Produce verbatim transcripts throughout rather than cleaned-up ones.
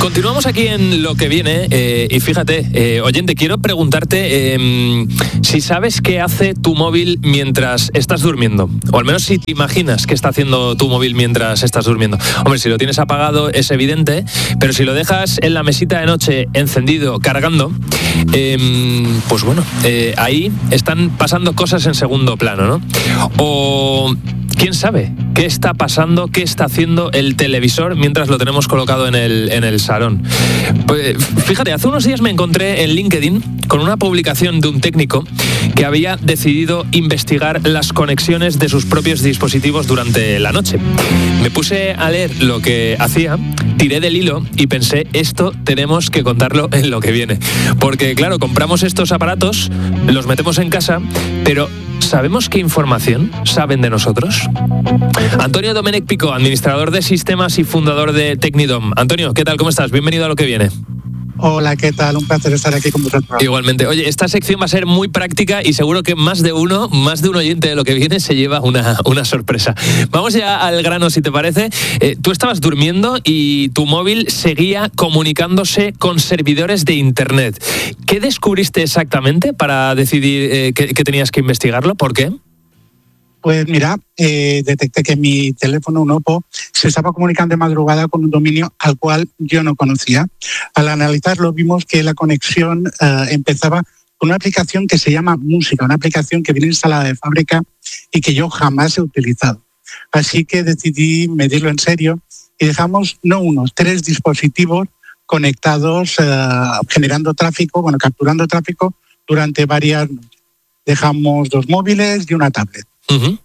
Continuamos aquí en Lo que viene eh, y fíjate, eh, oyente, quiero preguntarte eh, si sabes qué hace tu móvil mientras estás durmiendo, o al menos si te imaginas qué está haciendo tu móvil mientras estás durmiendo. Hombre, si lo tienes apagado es evidente, pero si lo dejas en la mesita de noche encendido, cargando, eh, pues bueno, eh, ahí están pasando cosas en segundo plano, ¿no? O quién sabe qué está pasando, qué está haciendo el televisor mientras lo tenemos colocado en el, en el salón. Pues, fíjate, hace unos días me encontré en LinkedIn con una publicación de un técnico que había decidido investigar las conexiones de sus propios dispositivos durante la noche. Me puse a leer lo que hacía, tiré del hilo y pensé, esto tenemos que contarlo en Lo que viene. Porque claro, compramos estos aparatos, los metemos en casa, pero ¿sabemos qué información saben de nosotros? Antonio Domènech Picó, administrador de sistemas y fundador de Technidom. Antonio, ¿qué tal? ¿Cómo estás? Bienvenido a Lo que viene. Hola, ¿qué tal? Un placer estar aquí con vosotros. Igualmente. Oye, esta sección va a ser muy práctica y seguro que más de uno, más de un oyente de Lo que viene se lleva una, una sorpresa. Vamos ya al grano, si te parece. Eh, tú estabas durmiendo y tu móvil seguía comunicándose con servidores de Internet. ¿Qué descubriste exactamente para decidir eh, que, que tenías que investigarlo? ¿Por qué? Pues mira, eh, detecté que mi teléfono, un Oppo, se estaba comunicando de madrugada con un dominio al cual yo no conocía. Al analizarlo vimos que la conexión eh, empezaba con una aplicación que se llama Música, una aplicación que viene instalada de fábrica y que yo jamás he utilizado. Así que decidí medirlo en serio y dejamos no unos, tres dispositivos conectados, eh, generando tráfico, bueno, capturando tráfico durante varias noches. Dejamos dos móviles y una tablet. Uh-huh.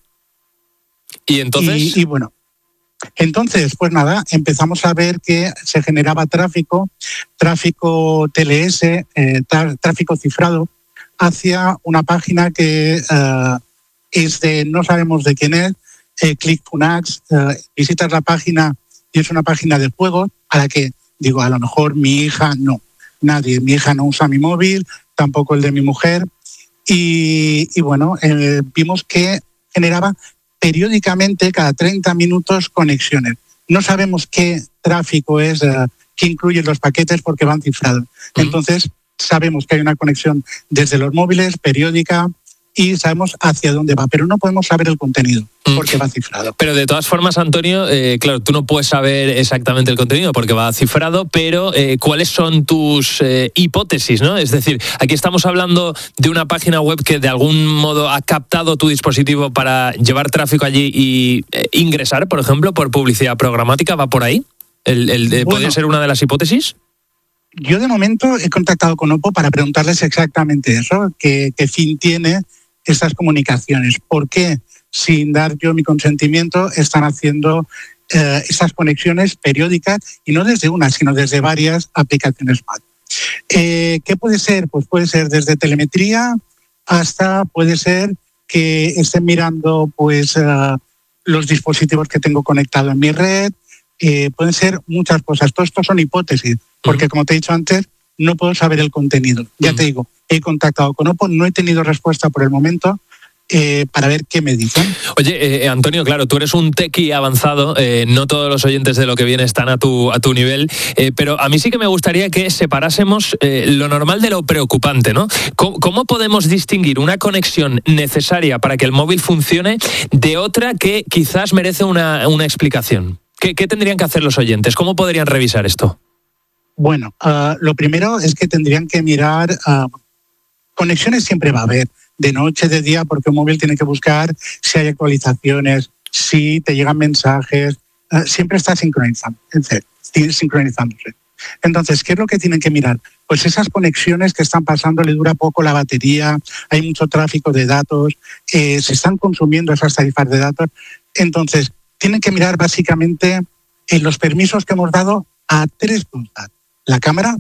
¿Y entonces? Y, y bueno, entonces, pues nada, empezamos a ver que se generaba tráfico, tráfico T L S, eh, tra- tráfico cifrado, hacia una página que uh, es de, no sabemos de quién es, eh, ClickFunnels. Uh, visitas la página y es una página de juegos a la que, digo, a lo mejor mi hija no, nadie, mi hija no usa mi móvil, tampoco el de mi mujer. Y, y bueno, eh, vimos que generaba periódicamente, cada treinta minutos, conexiones. No sabemos qué tráfico es, uh, qué incluyen los paquetes porque van cifrados. Uh-huh. Entonces, sabemos que hay una conexión desde los móviles, periódica, y sabemos hacia dónde va, pero no podemos saber el contenido porque va cifrado. Pero de todas formas, Antonio, eh, claro, tú no puedes saber exactamente el contenido porque va cifrado, pero eh, ¿cuáles son tus eh, hipótesis, ¿no? Es decir, aquí estamos hablando de una página web que de algún modo ha captado tu dispositivo para llevar tráfico allí y eh, ingresar, por ejemplo, por publicidad programática, ¿va por ahí? ¿El, el, eh, bueno, ¿Puede ser una de las hipótesis? Yo de momento he contactado con Oppo para preguntarles exactamente eso, qué, qué fin tiene estas comunicaciones. ¿Por qué, sin dar yo mi consentimiento, están haciendo eh, estas conexiones periódicas y no desde una, sino desde varias aplicaciones más? Eh, ¿Qué puede ser? Pues puede ser desde telemetría hasta puede ser que estén mirando pues uh, los dispositivos que tengo conectado en mi red. Eh, pueden ser muchas cosas. Todo esto son hipótesis, porque como te he dicho antes, no puedo saber el contenido. Ya te digo, he contactado con Oppo, no he tenido respuesta por el momento eh, para ver qué me dicen. Oye, eh, Antonio, claro, tú eres un tequi avanzado, eh, no todos los oyentes de Lo que viene están a tu, a tu nivel, eh, pero a mí sí que me gustaría que separásemos eh, lo normal de lo preocupante, ¿no? ¿Cómo, ¿Cómo podemos distinguir una conexión necesaria para que el móvil funcione de otra que quizás merece una, una explicación? ¿Qué, ¿Qué tendrían que hacer los oyentes? ¿Cómo podrían revisar esto? Bueno, uh, lo primero es que tendrían que mirar, uh, conexiones siempre va a haber, de noche, de día, porque un móvil tiene que buscar si hay actualizaciones, si te llegan mensajes, uh, siempre está sincronizando, sincronizándose. Entonces, ¿qué es lo que tienen que mirar? Pues esas conexiones que están pasando, le dura poco la batería, hay mucho tráfico de datos, eh, se están consumiendo esas tarifas de datos. Entonces, tienen que mirar básicamente en los permisos que hemos dado a tres cosas: la cámara,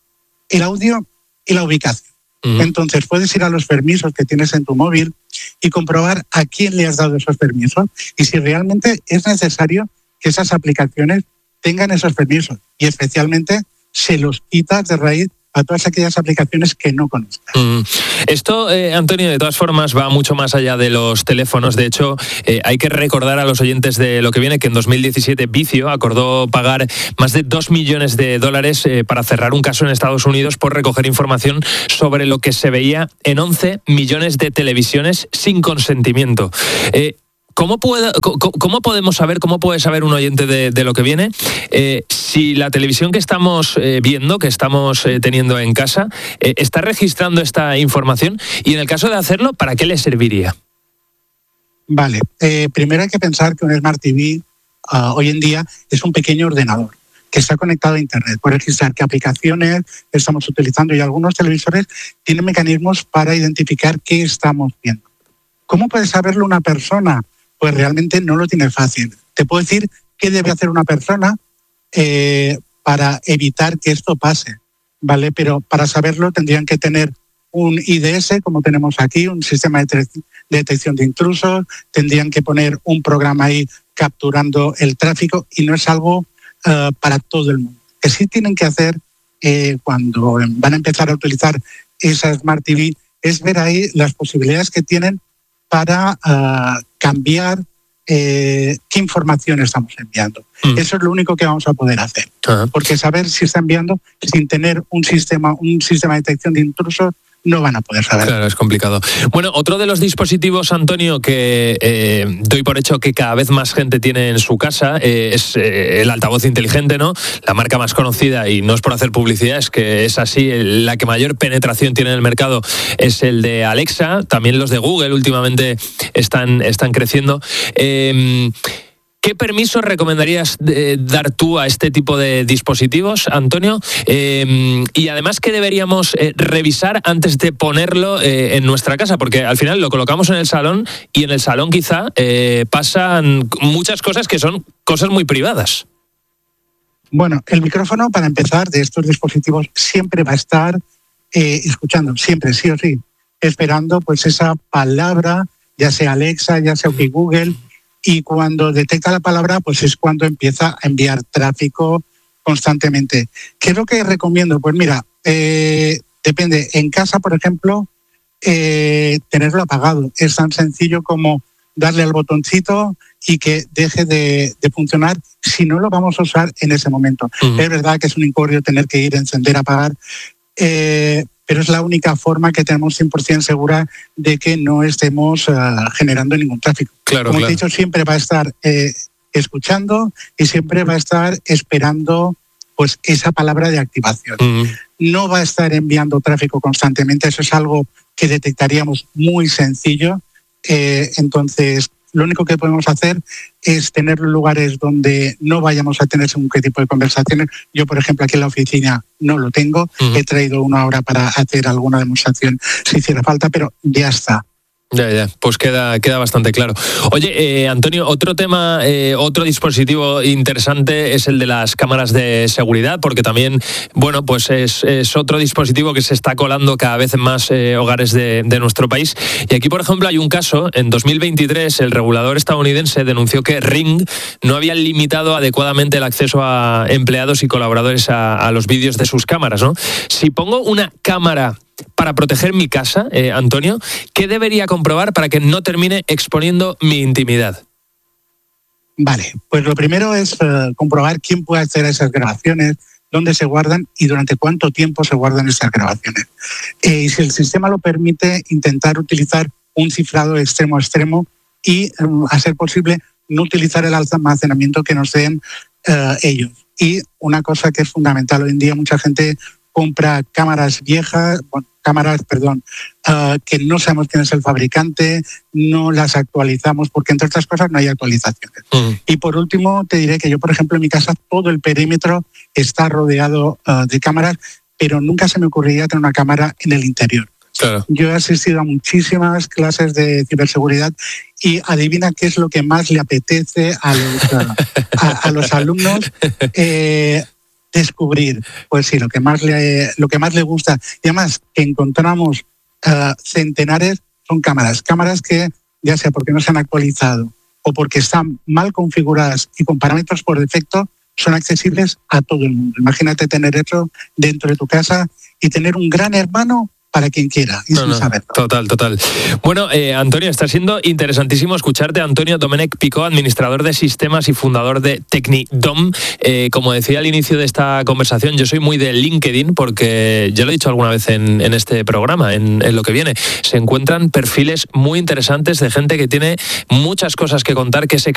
el audio y la ubicación. Uh-huh. Entonces puedes ir a los permisos que tienes en tu móvil y comprobar a quién le has dado esos permisos y si realmente es necesario que esas aplicaciones tengan esos permisos, y especialmente se los quitas de raíz a todas aquellas aplicaciones que no conozcas. Mm. Esto, eh, Antonio, de todas formas va mucho más allá de los teléfonos. De hecho, eh, hay que recordar a los oyentes de Lo que viene que en dos mil diecisiete Vicio acordó pagar más de dos millones de dólares eh, para cerrar un caso en Estados Unidos por recoger información sobre lo que se veía en once millones de televisiones sin consentimiento. Eh, ¿Cómo, puede, ¿Cómo podemos saber, cómo puede saber un oyente de, de Lo que viene eh, si la televisión que estamos eh, viendo, que estamos eh, teniendo en casa, eh, está registrando esta información? Y en el caso de hacerlo, ¿para qué le serviría? Vale, eh, primero hay que pensar que un Smart T V uh, hoy en día es un pequeño ordenador que está conectado a Internet. Puede registrar qué aplicaciones estamos utilizando y algunos televisores tienen mecanismos para identificar qué estamos viendo. ¿Cómo puede saberlo una persona? Pues realmente no lo tiene fácil. Te puedo decir qué debe hacer una persona eh, para evitar que esto pase, ¿vale? Pero para saberlo tendrían que tener un I D S, como tenemos aquí, un sistema de detección de intrusos, tendrían que poner un programa ahí capturando el tráfico y no es algo uh, para todo el mundo. Que sí tienen que hacer eh, cuando van a empezar a utilizar esa Smart T V es ver ahí las posibilidades que tienen para uh, cambiar eh, qué información estamos enviando. Mm. Eso es lo único que vamos a poder hacer. Uh-huh. Porque saber si está enviando sin tener un sistema, un sistema de detección de intrusos, no van a poder saber. Claro, es complicado. Bueno, otro de los dispositivos, Antonio, que eh, doy por hecho que cada vez más gente tiene en su casa eh, es eh, el altavoz inteligente, ¿no? La marca más conocida, y no es por hacer publicidad, es que es así, la que mayor penetración tiene en el mercado es el de Alexa. También los de Google últimamente están, están creciendo. Eh, ¿Qué permisos recomendarías eh, dar tú a este tipo de dispositivos, Antonio? Eh, y además, ¿qué deberíamos eh, revisar antes de ponerlo eh, en nuestra casa? Porque al final lo colocamos en el salón y en el salón quizá eh, pasan muchas cosas que son cosas muy privadas. Bueno, el micrófono, para empezar, de estos dispositivos siempre va a estar eh, escuchando, siempre, sí o sí, esperando pues esa palabra, ya sea Alexa, ya sea OK Google. Y cuando detecta la palabra, pues es cuando empieza a enviar tráfico constantemente. ¿Qué es lo que recomiendo? Pues mira, eh, depende. En casa, por ejemplo, eh, tenerlo apagado. Es tan sencillo como darle al botoncito y que deje de, de funcionar si no lo vamos a usar en ese momento. Uh-huh. Es verdad que es un incordio tener que ir a encender, apagar, eh, pero es la única forma que tenemos cien por ciento segura de que no estemos uh, generando ningún tráfico. Claro, Como claro. te he dicho, siempre va a estar eh, escuchando y siempre va a estar esperando pues esa palabra de activación. Uh-huh. No va a estar enviando tráfico constantemente, eso es algo que detectaríamos muy sencillo. Eh, entonces, lo único que podemos hacer es tener lugares donde no vayamos a tener según qué tipo de conversaciones. Yo, por ejemplo, aquí en la oficina no lo tengo. Uh-huh. He traído una hora para hacer alguna demostración si hiciera falta, pero ya está. Ya, ya, pues queda, queda bastante claro. Oye, eh, Antonio, otro tema, eh, otro dispositivo interesante es el de las cámaras de seguridad, porque también, bueno, pues es, es otro dispositivo que se está colando cada vez en más eh, hogares de, de nuestro país. Y aquí, por ejemplo, hay un caso. En dos mil veintitrés, el regulador estadounidense denunció que Ring no había limitado adecuadamente el acceso a empleados y colaboradores a, a los vídeos de sus cámaras, ¿no? Si pongo una cámara para proteger mi casa, eh, Antonio, ¿qué debería comprobar para que no termine exponiendo mi intimidad? Vale, pues lo primero es uh, comprobar quién puede hacer esas grabaciones, dónde se guardan y durante cuánto tiempo se guardan esas grabaciones. Eh, y si el sistema lo permite, intentar utilizar un cifrado extremo a extremo y, um, a ser posible, no utilizar el almacenamiento que nos den uh, ellos. Y una cosa que es fundamental hoy en día, mucha gente compra cámaras viejas, bueno, cámaras, perdón, uh, que no sabemos quién es el fabricante, no las actualizamos porque entre otras cosas no hay actualizaciones. Mm. Y por último te diré que yo, por ejemplo, en mi casa todo el perímetro está rodeado uh, de cámaras, pero nunca se me ocurriría tener una cámara en el interior. Claro. Yo he asistido a muchísimas clases de ciberseguridad y adivina qué es lo que más le apetece a los, a, a los alumnos. Eh, descubrir, pues sí, lo que más le, lo que más le gusta. Y además que encontramos uh, centenares son cámaras, cámaras que ya sea porque no se han actualizado o porque están mal configuradas y con parámetros por defecto, son accesibles a todo el mundo. Imagínate tener eso dentro de tu casa y tener un gran hermano para quien quiera, y no, sin no, saberlo. Total, total. Bueno, eh, Antonio, está siendo interesantísimo escucharte. Antonio Domènech Picó, administrador de sistemas y fundador de Technidom. Eh, como decía al inicio de esta conversación, yo soy muy de LinkedIn porque, ya lo he dicho alguna vez en, en este programa, en, en lo que viene, se encuentran perfiles muy interesantes de gente que tiene muchas cosas que contar, que es